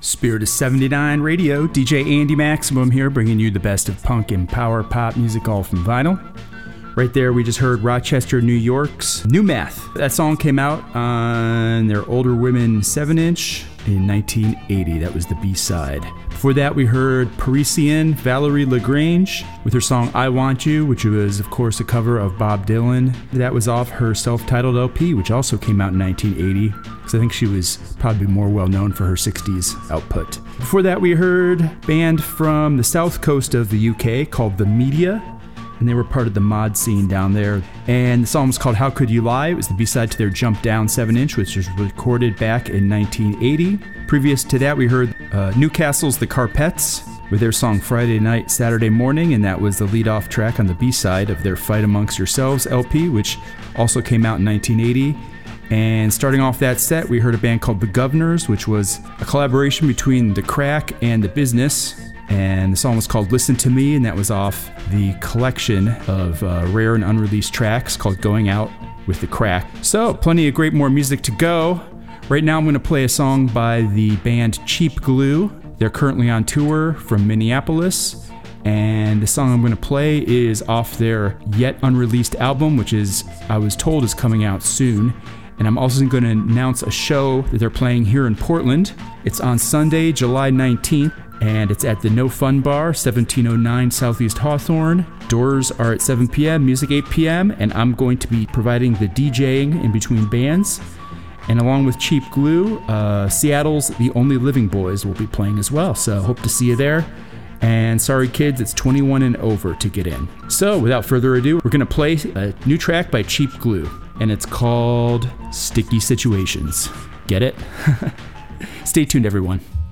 Spirit of 79 Radio, DJ Andy Maximum here, bringing you the best of punk and power pop music, all from vinyl. Right there, we just heard Rochester, New York's New Math. That song came out on their Older Women 7-inch in 1980. That was the B-side. Before that, we heard Parisian Valerie Lagrange with her song I Want You, which was, of course, a cover of Bob Dylan. That was off her self-titled LP, which also came out in 1980, because I think she was probably more well-known for her 60s output. Before that, we heard a band from the south coast of the UK called The Media, and they were part of the mod scene down there. And the song was called How Could You Lie? It was the B-side to their Jump Down 7-inch, which was recorded back in 1980. Previous to that, we heard Newcastle's The Carpets with their song Friday Night, Saturday Morning, and that was the lead-off track on the B-side of their Fight Amongst Yourselves LP, which also came out in 1980. And starting off that set, we heard a band called The Governors, which was a collaboration between The Crack and The Business. And the song was called Listen to Me, and that was off the collection of rare and unreleased tracks called Going Out with The Crack. So, plenty of great more music to go. Right now I'm going to play a song by the band Cheap Glue. They're currently on tour from Minneapolis, and the song I'm going to play is off their yet unreleased album, which I was told is coming out soon. And I'm also going to announce a show that they're playing here in Portland. It's on Sunday, July 19th, and it's at the No Fun Bar, 1709 Southeast Hawthorne. Doors are at 7 p.m., music 8 p.m., and I'm going to be providing the DJing in between bands. And along with Cheap Glue, Seattle's The Only Living Boys will be playing as well, so hope to see you there. And sorry kids, it's 21 and over to get in. So without further ado, we're going to play a new track by Cheap Glue, and it's called Sticky Situations. Get it? Stay tuned, everyone.